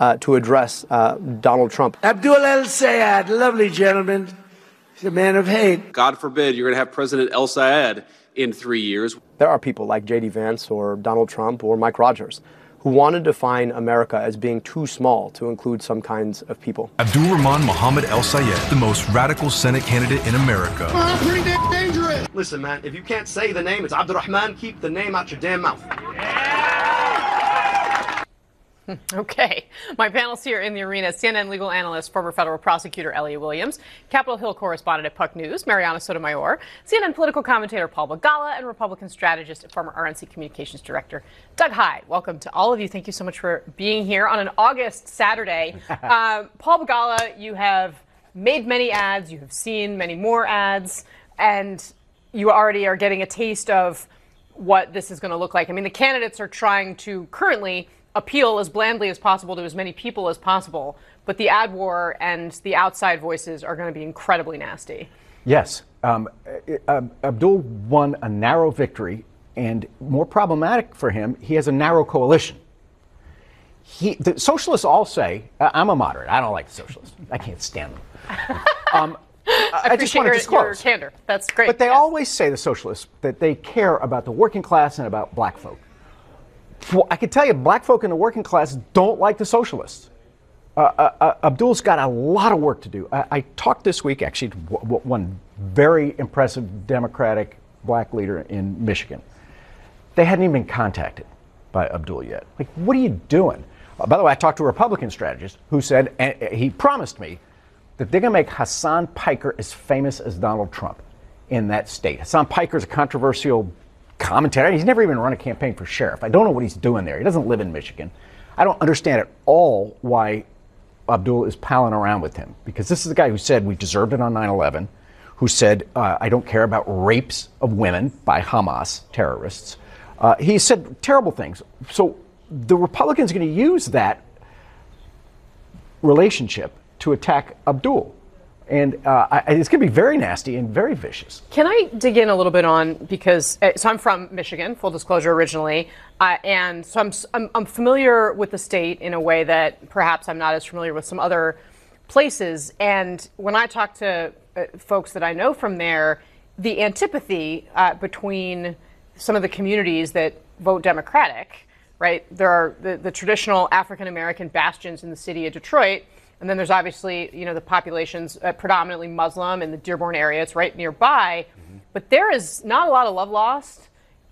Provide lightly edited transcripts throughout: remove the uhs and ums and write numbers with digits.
to address Donald Trump. Abdul El-Sayed, lovely gentleman. He's a man of hate. God forbid you're going to have President El-Sayed in 3 years. There are people like J.D. Vance or Donald Trump or Mike Rogers who want to define America as being too small to include some kinds of people. Abdul-Rahman Mohammed El-Sayed, the most radical Senate candidate in America. Pretty dangerous. Listen, man, if you can't say the name, it's Abdurrahman, keep the name out your damn mouth. Okay. My panelists here in the arena, CNN legal analyst, former federal prosecutor Elliot Williams, Capitol Hill correspondent at Puck News, Mariana Sotomayor, CNN political commentator Paul Begala, and Republican strategist and former RNC communications director Doug Hyde. Welcome to all of you. Thank you so much for being here on an August Saturday. Paul Begala, you have made many ads, you have seen many more ads, and you already are getting a taste of what this is going to look like. I mean, the candidates are trying to currently appeal as blandly as possible to as many people as possible, but the ad war and the outside voices are going to be incredibly nasty. Yes. Abdul won a narrow victory, and more problematic for him, he has a narrow coalition. The socialists all say, I'm a moderate. I don't like the socialists. I can't stand them. I just want to disclose your candor. That's great. But they always say, the socialists, that they care about the working class and about black folk. Well, I can tell you, black folk in the working class don't like the socialists. Abdul's got a lot of work to do. I talked this week, actually, to one very impressive Democratic black leader in Michigan. They hadn't even been contacted by Abdul yet. Like, what are you doing? By the way, I talked to a Republican strategist who said, and he promised me, that they're going to make Hassan Piker as famous as Donald Trump in that state. Hassan Piker is a controversial commentator. He's never even run a campaign for sheriff. I don't know what he's doing there. He doesn't live in Michigan. I don't understand at all why Abdul is palling around with him, because this is the guy who said we deserved it on 9/11, who said I don't care about rapes of women by Hamas terrorists. He said terrible things. So the Republicans are going to use that relationship to attack Abdul. And it's going to be very nasty and very vicious. Can I dig in a little bit on, because so I'm from Michigan, full disclosure originally, and so I'm familiar with the state in a way that perhaps I'm not as familiar with some other places. And when I talk to folks that I know from there, the antipathy between some of the communities that vote Democratic, right? There are the traditional African American bastions in the city of Detroit. And then there's obviously, the population's predominantly Muslim in the Dearborn area. It's right nearby. Mm-hmm. But there is not a lot of love lost.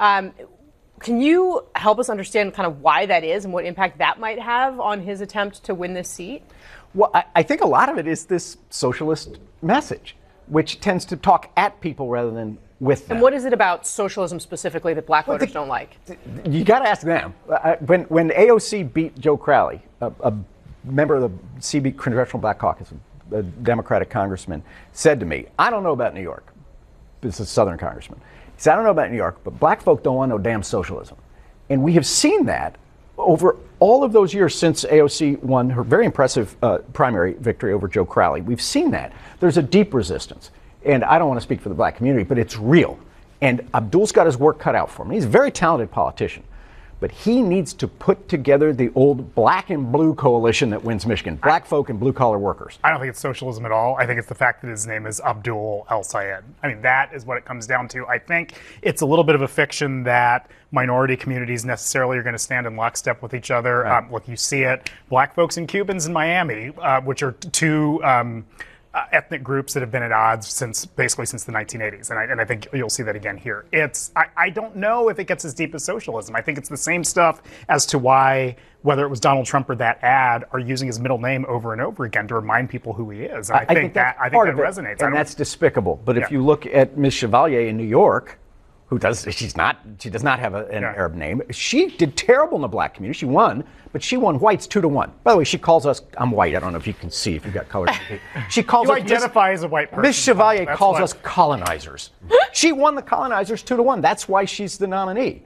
Can you help us understand kind of why that is and what impact that might have on his attempt to win this seat? Well, I think a lot of it is this socialist message, which tends to talk at people rather than with them. And what is it about socialism specifically that black voters don't like? You got to ask them. When AOC beat Joe Crowley, a member of the CB Congressional Black Caucus, a Democratic congressman, said to me, I don't know about New York. This is a Southern congressman. He said, I don't know about New York, but black folk don't want no damn socialism. And we have seen that over all of those years since AOC won her very impressive primary victory over Joe Crowley. We've seen that. There's a deep resistance. And I don't want to speak for the black community, but it's real. And Abdul's got his work cut out for him. He's a very talented politician. But he needs to put together the old black and blue coalition that wins Michigan. Black folk and blue-collar workers. I don't think it's socialism at all. I think it's the fact that his name is Abdul El-Sayed. I mean, that is what it comes down to. I think it's a little bit of a fiction that minority communities necessarily are going to stand in lockstep with each other. Right. Look, you see it. Black folks and Cubans in Miami, which are two ethnic groups that have been at odds since the 1980s. And I think you'll see that again here. I don't know if it gets as deep as socialism. I think it's the same stuff as to why, whether it was Donald Trump or that ad, are using his middle name over and over again to remind people who he is. And I think that resonates. And that's despicable. But if you look at Ms. Chevalier in New York, she does not have an Arab name. She did terrible in the black community. She won, but she won whites 2-1. By the way, she calls us, I'm white. I don't know if you can see if you've got color. She calls you us. Identify as a white person. Ms. Chevalier calls us colonizers. She won the colonizers 2-1. That's why she's the nominee.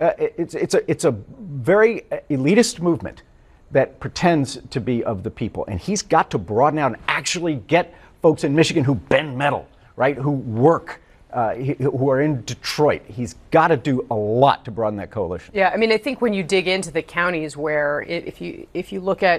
It's a very elitist movement that pretends to be of the people. And he's got to broaden out and actually get folks in Michigan who bend metal, right, who work, who are in Detroit. He's got to do a lot to broaden that coalition. Yeah, I mean, I think when you dig into the counties where if you look at